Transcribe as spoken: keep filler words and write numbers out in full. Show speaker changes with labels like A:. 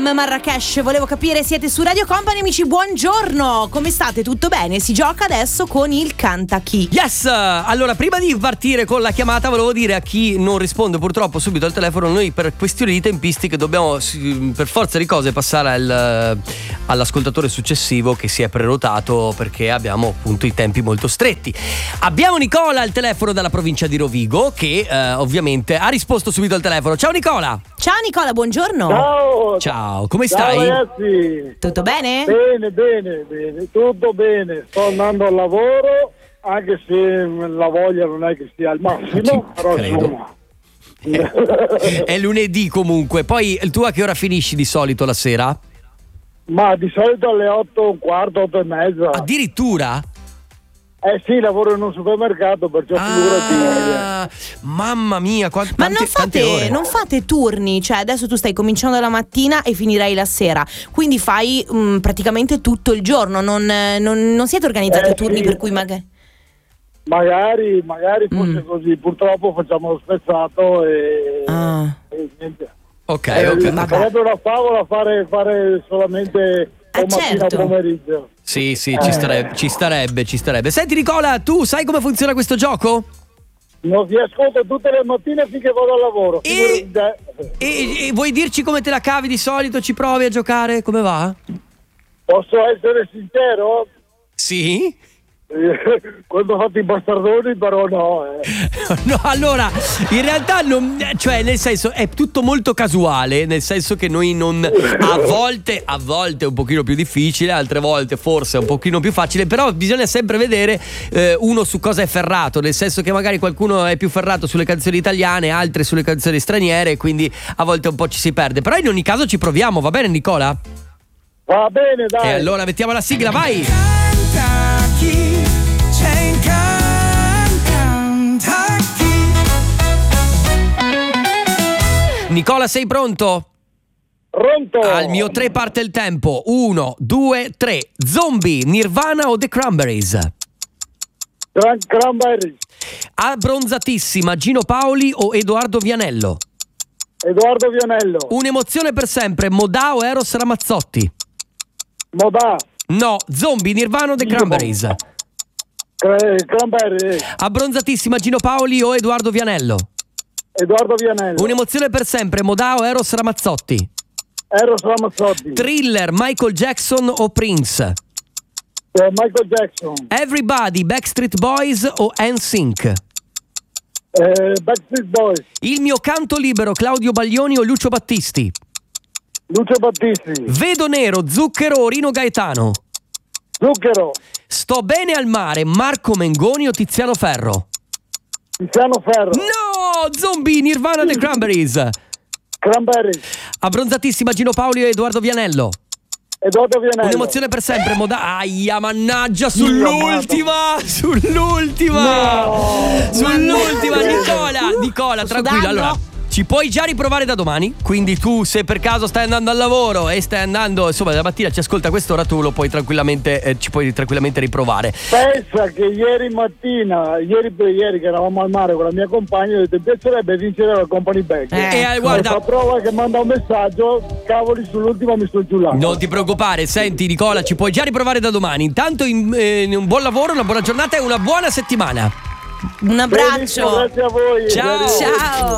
A: Marrakesh, volevo capire, siete su Radio Company, amici, buongiorno, come state? Tutto bene? Si gioca adesso con il Canta Chi.
B: Yes! Allora, prima di partire con la chiamata volevo dire a chi non risponde purtroppo subito al telefono, noi per questioni di tempistiche dobbiamo per forza di cose passare al, all'ascoltatore successivo che si è prenotato, perché abbiamo appunto i tempi molto stretti. Abbiamo Nicola al telefono dalla provincia di Rovigo che eh, ovviamente ha risposto subito al telefono. Ciao Nicola!
A: Ciao Nicola, buongiorno.
C: Ciao.
B: Ciao, come
C: Ciao
B: stai?
C: ragazzi.
A: Tutto bene?
C: Bene, bene, bene, tutto bene. Sto andando al lavoro, anche se la voglia non è che sia al massimo, però
B: credo.
C: insomma.
B: È lunedì comunque. Poi tu a che ora finisci di solito la sera?
C: Ma di solito alle otto, un quarto, otto e mezza.
B: Addirittura?
C: Eh sì, lavoro in un supermercato, perciò figurati.
B: Ah, mamma mia, quant-
A: Ma
B: tante,
A: non
B: tante ore.
A: fate, non fate turni, cioè adesso tu stai cominciando la mattina e finirai la sera, quindi fai mh, praticamente tutto il giorno, non, non, non siete organizzati
C: Eh,
A: a turni
C: sì.
A: per cui magari...
C: Magari, magari fosse
A: Mm.
C: così, purtroppo facciamo lo spezzato e,
A: Ah.
C: e niente.
B: Ok,
C: Eh,
B: ok.
A: vabbè.
C: sarebbe una favola fare, fare solamente
A: Eh,
C: o mattina
A: certo.
C: o pomeriggio.
B: Sì, sì, ci starebbe, ci starebbe, ci starebbe. Senti Nicola, tu sai come funziona questo gioco?
C: Non vi ascolto tutte le mattine finché vado al lavoro.
B: E-
C: Figurati-
B: E, e vuoi dirci come te la cavi di solito? Ci provi a giocare? Come va?
C: Posso essere sincero?
B: Sì?
C: Quando ho fatto i bastardoni però no. Eh.
B: No, allora, in realtà non, cioè nel senso è tutto molto casuale, nel senso che noi non, a volte, a volte è un pochino più difficile, altre volte forse è un pochino più facile, però bisogna sempre vedere eh, uno su cosa è ferrato, nel senso che magari qualcuno è più ferrato sulle canzoni italiane, altri sulle canzoni straniere, quindi a volte un po' ci si perde, però in ogni caso ci proviamo, va bene Nicola?
C: Va bene, dai.
B: E allora mettiamo la sigla, vai! Nicola, sei pronto?
C: Pronto?
B: Al mio tre parte il tempo. Uno, due, tre. Zombie, Nirvana o The Cranberries?
C: Gran Cranberry.
B: Abbronzatissima, Gino Paoli o Edoardo Vianello?
C: Edoardo Vianello.
B: Un'emozione per sempre, Modà o Eros Ramazzotti?
C: Modà.
B: No, Zombie, Nirvana o The Cranberries?
C: Cra- Cranberry.
B: Abbronzatissima, Gino Paoli o Edoardo Vianello?
C: Edoardo Vianello.
B: Un'emozione per sempre, Modà o Eros Ramazzotti?
C: Eros Ramazzotti.
B: Thriller, Michael Jackson o Prince?
C: Eh, Michael Jackson.
B: Everybody, Backstreet Boys o N Sync?
C: Eh, Backstreet Boys.
B: Il mio canto libero, Claudio Baglioni o Lucio Battisti?
C: Lucio Battisti.
B: Vedo nero, Zucchero o Rino Gaetano?
C: Zucchero.
B: Sto bene al mare, Marco Mengoni o Tiziano Ferro?
C: Tiziano Ferro.
B: No! Zombie, Nirvana, The Cranberries.
C: Cranberry.
B: Abbronzatissima, Gino Paoli o Edoardo Vianello?
C: Edoardo Vianello.
B: Un'emozione per sempre, Moda. Aia, mannaggia, sull'ultima! Sull'ultima!
C: No.
B: Sull'ultima,
A: Mannaggia.
B: Nicola! Nicola,
A: Sto
B: tranquilla,
A: sudando.
B: allora. Ci puoi già riprovare da domani, quindi tu se per caso stai andando al lavoro e stai andando, insomma, la mattina ci ascolta a quest'ora, tu lo puoi tranquillamente, eh, ci puoi tranquillamente riprovare.
C: Pensa che ieri mattina, ieri per ieri che eravamo al mare con la mia compagna, ho detto mi piacerebbe vincere la Company Bank.
A: Eh.
B: E eh, guarda,
C: La prova che manda un messaggio, cavoli, sull'ultima mi sto giullando.
B: non ti preoccupare, senti Nicola, ci puoi già riprovare da domani. Intanto in, eh, un buon lavoro, una buona giornata e una buona settimana.
A: Un
C: Benissimo,
A: abbraccio.
C: grazie a voi.
B: Ciao.
A: Ciao.